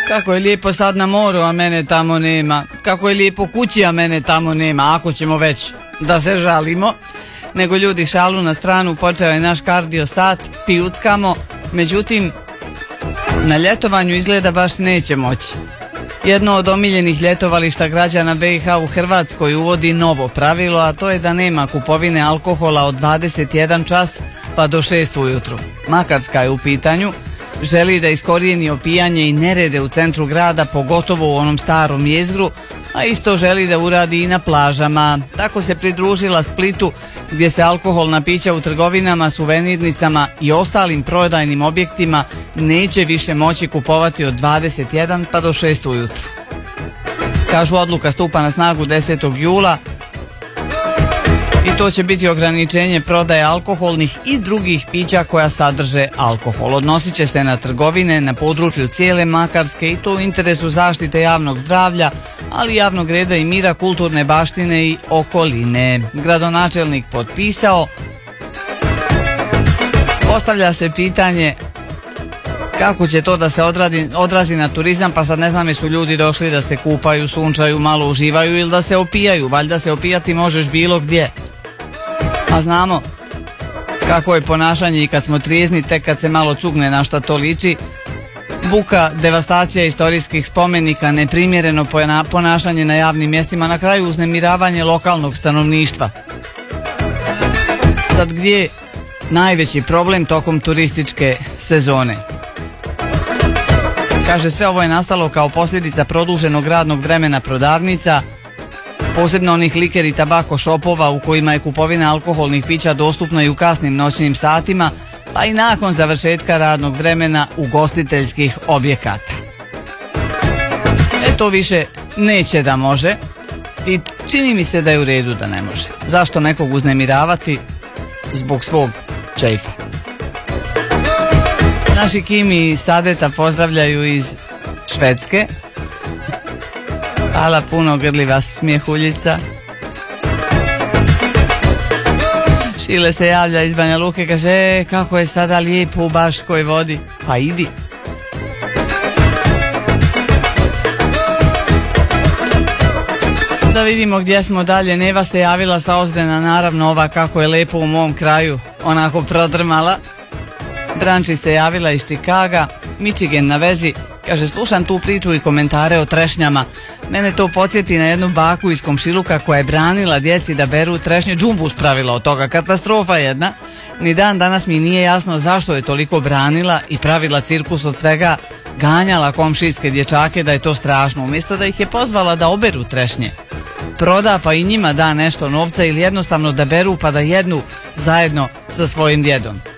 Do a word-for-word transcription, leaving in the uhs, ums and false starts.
Kako je lijepo sad na moru, a mene tamo nema. Kako je lijepo kući, a mene tamo nema. Ako ćemo već da se žalimo. Nego ljudi, šalu na stranu, počeo je naš kardio sat, pijuckamo. Međutim, na ljetovanju izgleda baš neće moći. Jedno od omiljenih ljetovališta građana be i ha u Hrvatskoj uvodi novo pravilo, a to je da nema kupovine alkohola od dvadeset jedan čas pa do šest ujutru. Makarska je u pitanju, želi da iskorijeni opijanje i nerede u centru grada, pogotovo u onom starom jezgru, a isto želi da uradi i na plažama. Tako se pridružila Splitu, gdje se alkoholna pića u trgovinama, suvenirnicama i ostalim prodajnim objektima neće više moći kupovati od dvadeset jedan pa do šest ujutru. Kažu, odluka stupa na snagu desetog jula i to će biti ograničenje prodaje alkoholnih i drugih pića koja sadrže alkohol. Odnosit će se na trgovine na području cijele Makarske i to u interesu zaštite javnog zdravlja, ali javnog reda i mira, kulturne baštine i okoline. Gradonačelnik potpisao. Postavlja se pitanje kako će to da se odradi, odrazi na turizam, pa sad ne znam jesu ljudi došli da se kupaju, sunčaju, malo uživaju ili da se opijaju. Valjda se opijati možeš bilo gdje. A znamo kako je ponašanje i kad smo trijezni, tek kad se malo cugne na šta to liči. Buka, devastacija istorijskih spomenika, neprimjereno ponašanje na javnim mjestima, na kraju uznemiravanje lokalnog stanovništva. Sad gdje je najveći problem tokom turističke sezone? Kaže, sve ovo je nastalo kao posljedica produženog radnog vremena prodavnica, posebno onih liker i tabako šopova u kojima je kupovina alkoholnih pića dostupna i u kasnim noćnim satima, pa i nakon završetka radnog vremena ugostiteljskih objekata. E to više neće da može i čini mi se da je u redu da ne može. Zašto nekog uznemiravati zbog svog čejfa? Naši Kimi i Sadeta pozdravljaju iz Švedske. Hvala puno, grliva smjehuljica. Šile se javlja iz Banja Luke, kaže, e, kako je sada lijepo u Baškoj vodi. Pa idi. Da vidimo gdje smo dalje. Neva se javila sa Ozdena, naravno ova kako je lijepo u mom kraju, onako prodrmala. Branči se javila iz Čikaga. Michigan na vezi, kaže, slušam tu priču i komentare o trešnjama. Mene to podsjeti na jednu baku iz komšiluka koja je branila djeci da beru trešnje, džumbus pravila od toga, katastrofa jedna. Ni dan danas mi nije jasno zašto je toliko branila i pravila cirkus od svega, ganjala komšijske dječake da je to strašno, umjesto da ih je pozvala da oberu trešnje. Proda pa i njima da nešto novca ili jednostavno da beru pa da jednu zajedno sa svojim djedom.